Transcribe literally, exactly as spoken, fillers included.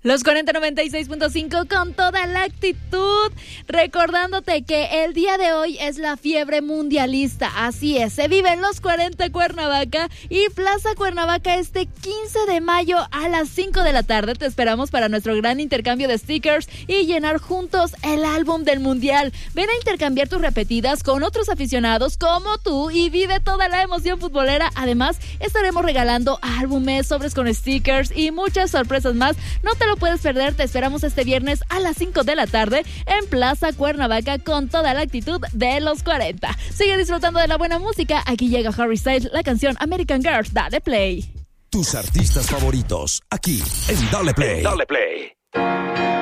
Los cuarenta noventa y seis punto cinco con toda la actitud, recordándote que el día de hoy es la fiebre mundialista, así es, se vive en los cuarenta Cuernavaca y Plaza Cuernavaca este quince de mayo a las cinco de la tarde. Te esperamos para nuestro gran intercambio de stickers y llenar juntos el álbum del mundial. Ven a intercambiar tus repetidas con otros aficionados como tú y vive toda la emoción futbolera. Además, estaremos regalando álbumes, sobres con stickers y muchas sorpresas más. No te lo puedes perder, te esperamos este viernes a las cinco de la tarde en Plaza Cuernavaca con toda la actitud de los cuarenta. Sigue disfrutando de la buena música. Aquí llega Harry Styles, la canción American Girl. Dale play. Tus artistas favoritos, aquí en Dale Play. Dale Play.